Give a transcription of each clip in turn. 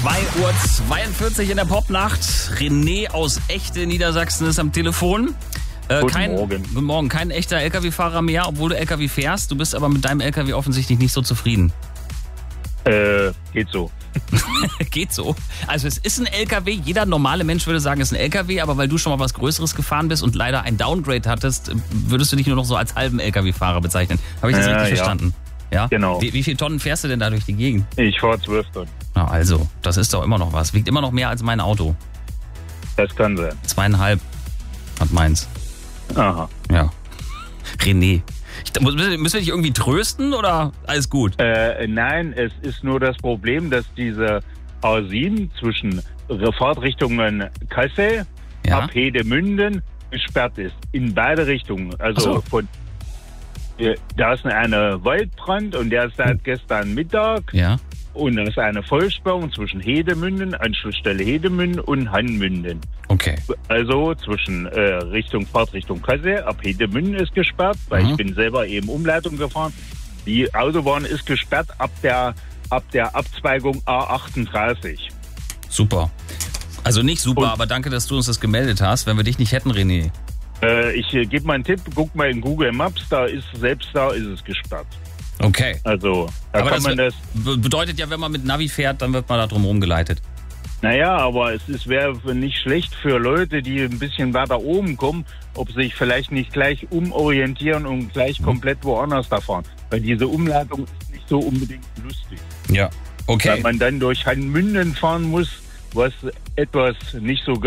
2:42 Uhr in der Popnacht. René aus Echte in Niedersachsen ist am Telefon. Guten Morgen. Guten Morgen. Kein echter LKW-Fahrer mehr, obwohl du LKW fährst. Du bist aber mit deinem LKW offensichtlich nicht so zufrieden. Geht so. Geht so. Also es ist ein LKW. Jeder normale Mensch würde sagen, es ist ein LKW. Aber weil du schon mal was Größeres gefahren bist und leider ein Downgrade hattest, würdest du dich nur noch so als halben LKW-Fahrer bezeichnen. Habe ich das richtig verstanden? Ja? Genau. Wie viele Tonnen fährst du denn da durch die Gegend? Ich fahre 12 Tonnen. Na also, das ist doch immer noch was. Wiegt immer noch mehr als mein Auto. Das kann sein. 2,5 hat meins. Aha. Ja. René. Müssen wir dich irgendwie trösten oder alles gut? Nein, es ist nur das Problem, dass diese A7 zwischen Fahrtrichtungen Kassel ab Hedemünden gesperrt ist. In beide Richtungen. Also da ist eine Waldbrand und der ist seit gestern Mittag. Ja. Und da ist eine Vollsperrung zwischen Hedemünden, Anschlussstelle Hedemünden und Hannmünden. Okay. Also zwischen Fahrtrichtung Kassel, ab Hedemünden ist gesperrt, weil ich bin selber eben Umleitung gefahren. Die Autobahn ist gesperrt ab der Abzweigung A38. Super. Also nicht super, aber danke, dass du uns das gemeldet hast. Wenn wir dich nicht hätten, René. Ich gebe mal einen Tipp, guck mal in Google Maps, da ist es gesperrt. Okay. Also, da aber kann man das bedeutet ja, wenn man mit Navi fährt, dann wird man da drum rumgeleitet. Naja, aber wäre nicht schlecht für Leute, die ein bisschen weiter oben kommen, ob sie sich vielleicht nicht gleich umorientieren und gleich komplett woanders da fahren. Weil diese Umleitung ist nicht so unbedingt lustig. Ja, okay. Weil man dann durch Hannmünden fahren muss, was etwas nicht so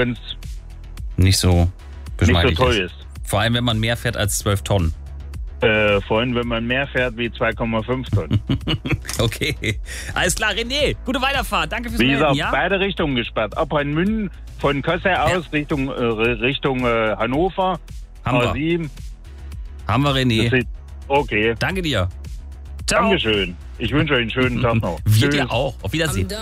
toll ist. Vor allem, wenn man mehr fährt als 12 Tonnen. Vor allem, wenn man mehr fährt wie 2,5 Tonnen. Okay. Alles klar, René. Gute Weiterfahrt. Danke fürs Wie Melden, gesagt, ja? beide Richtungen gesperrt. Ab Hannmünden von Kassel aus Richtung Hannover. A7. Haben wir, René. Okay. Danke dir. Ciao. Dankeschön. Ich wünsche euch einen schönen Tag noch. Wir dir auch. Auf Wiedersehen.